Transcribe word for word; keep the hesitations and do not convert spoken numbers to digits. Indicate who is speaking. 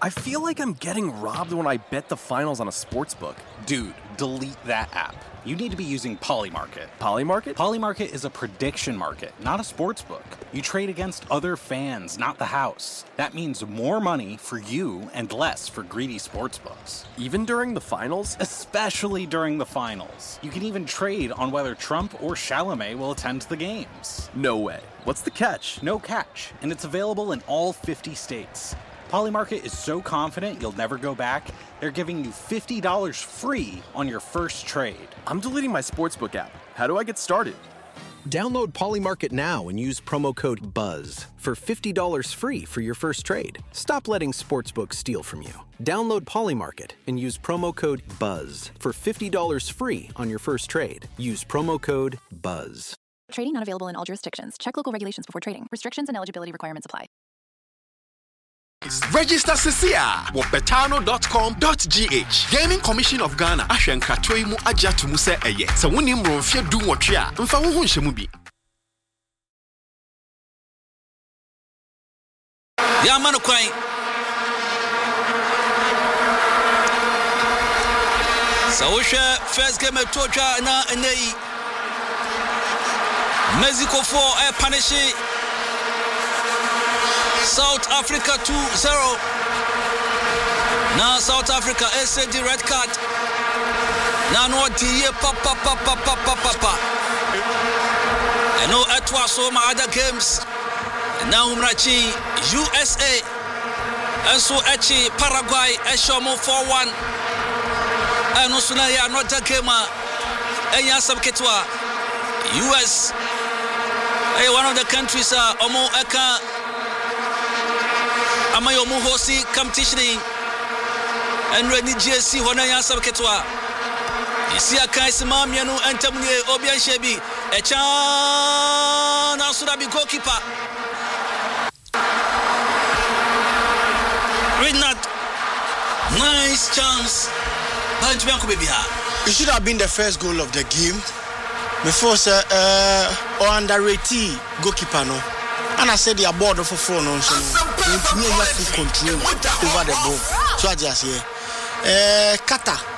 Speaker 1: I feel like I'm getting robbed when I bet the finals on a sportsbook.
Speaker 2: Dude, delete that app. You need to be using Polymarket.
Speaker 1: Polymarket?
Speaker 2: Polymarket is a prediction market, not a sportsbook. You trade against other fans, not the house. That means more money for you and less for greedy sportsbooks.
Speaker 1: Even during the finals?
Speaker 2: Especially during the finals. You can even trade on whether Trump or Chalamet will attend the games.
Speaker 1: No way. What's the catch?
Speaker 2: No catch, and it's available in all fifty states. Polymarket is so confident you'll never go back, they're giving you fifty dollars free on your first trade.
Speaker 1: I'm deleting my sportsbook app. How do I get started?
Speaker 3: Download Polymarket now and use promo code BUZZ for fifty dollars free for your first trade. Stop letting sportsbooks steal from you. Download Polymarket and use promo code BUZZ for fifty dollars free on your first trade. Use promo code BUZZ.
Speaker 4: Trading not available in all jurisdictions. Check local regulations before trading. Restrictions and eligibility requirements apply.
Speaker 5: Register Cecia at betano dot com dot g h. Gaming Commission of Ghana ahwe nkratoi mu agya to mu se eye. Se wonim romfie du nwotwe a mfa wo hu nhemu bi.
Speaker 6: Ya manu kwan. So we first game to twa na nei. Mexico four a punish South Africa two zero. Now South Africa S A D red card. Now no D papa papa papa papa. I know it was some other games. Now umrachi U S A. And so achi Paraguay Eshomo four one. And also na ya another game. And ya sabketwa U S. Hey, one of the countries are Omo Eka Amayomu hosti competition and Reni G S C Honaya Sabketwa. Isia Kaisima Mianu and Tamuye Obian Shebi, a chan Surabi goalkeeper. Renat, nice chance.
Speaker 7: It should have been the first goal of the game. Before sir, uh, or underrated goalkeeper no. And I said they are bored for four no, so you have full control over the ball. So I just say, uh, Kata.